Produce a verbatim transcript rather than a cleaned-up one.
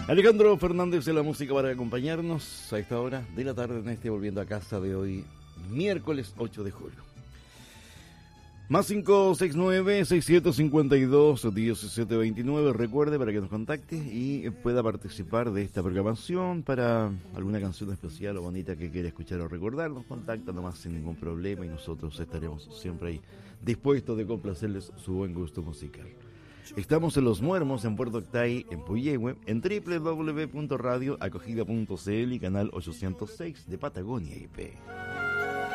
Alejandro Fernández de la música para acompañarnos a esta hora de la tarde en este Volviendo a Casa de hoy, miércoles ocho de julio. Más cinco seis nueve, seis siete cinco dos, diecisiete veintinueve. Recuerde para que nos contacte y pueda participar de esta programación para alguna canción especial o bonita que quiera escuchar o recordar. Nos contacta nomás sin ningún problema y nosotros estaremos siempre ahí dispuestos de complacerles su buen gusto musical. Estamos en Los Muermos, en Puerto Octay, en Puyehue, en doble u doble u doble u punto radio acogida punto c l y canal ochocientos seis de Patagonia I P.